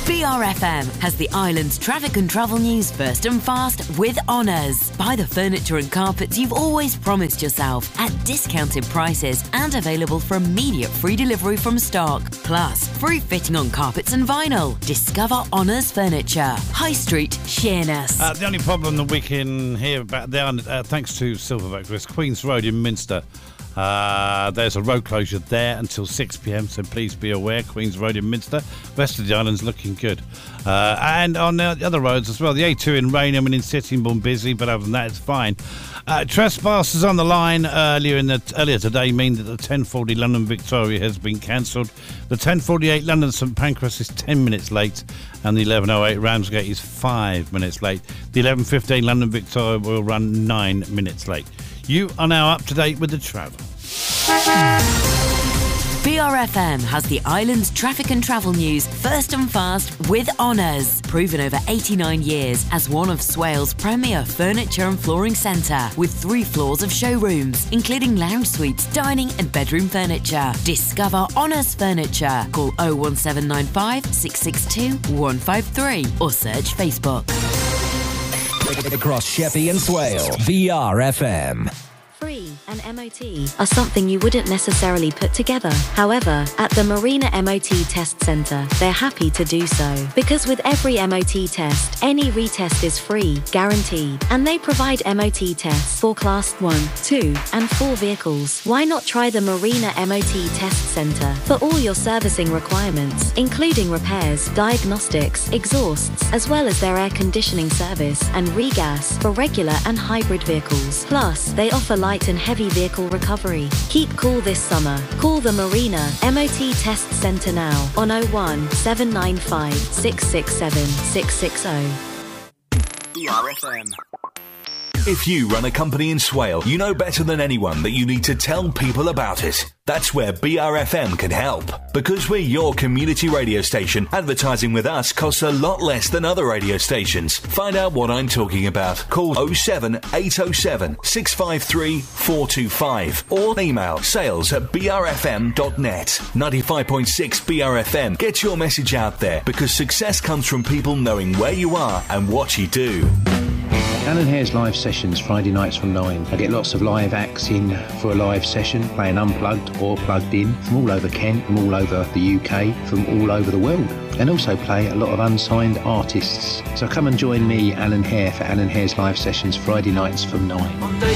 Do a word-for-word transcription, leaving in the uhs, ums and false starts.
B R F M has the island's traffic and travel news first and fast with Honours. Buy the furniture and carpets you've always promised yourself at discounted prices and available for immediate free delivery from stock. Plus, free fitting on carpets and vinyl. Discover Honours Furniture. High Street, Sheerness. Uh, the only problem that we can hear about there, uh, thanks to Silverback, is Queen's Road in Minster. Uh, there's a road closure there until six p.m, so please be aware. Queen's Road in Minster. Rest of the island's looking good. Uh, and on the other roads as well, the A two in Raynham and in Sittingbourne busy, but other than that, it's fine. Uh, trespassers on the line earlier in the earlier today mean that the ten forty London Victoria has been cancelled. The ten forty-eight London St Pancras is ten minutes late, and the eleven oh eight Ramsgate is five minutes late. The eleven fifteen London Victoria will run nine minutes late. You are now up to date with the travel. B R F M has the island's traffic and travel news first and fast with Honours. Proven over eighty-nine years as one of Swale's premier furniture and flooring centre with three floors of showrooms, including lounge suites, dining and bedroom furniture. Discover Honours Furniture. Call oh one seven nine five, six six two, one five three or search Facebook. Across Sheppey and Swale, B R F M. Free and M O T are something you wouldn't necessarily put together. However, at the Marina M O T Test Centre, they're happy to do so. Because with every M O T test, any retest is free, guaranteed. And they provide M O T tests for Class one, two and four vehicles. Why not try the Marina M O T Test Centre for all your servicing requirements, including repairs, diagnostics, exhausts, as well as their air conditioning service and regas for regular and hybrid vehicles. Plus, they offer light and heavy vehicle recovery. Keep cool this summer. Call the Marina M O T Test Centre now on oh one, seven nine five, six six seven, six six oh. B R F M. If you run a company in Swale, you know better than anyone that you need to tell people about it. That's where B R F M can help. Because we're your community radio station, advertising with us costs a lot less than other radio stations. Find out what I'm talking about. Call oh seven, eight oh seven, six five three, four two five or email sales at b r f m dot net. ninety-five point six B R F M. Get your message out there, because success comes from people knowing where you are and what you do. Alan Hare's live sessions Friday nights from nine. I get lots of live acts in for a live session, playing unplugged or plugged in from all over Kent, from all over the U K, from all over the world. And also play a lot of unsigned artists. So come and join me, Alan Hare, for Alan Hare's live sessions Friday nights from nine.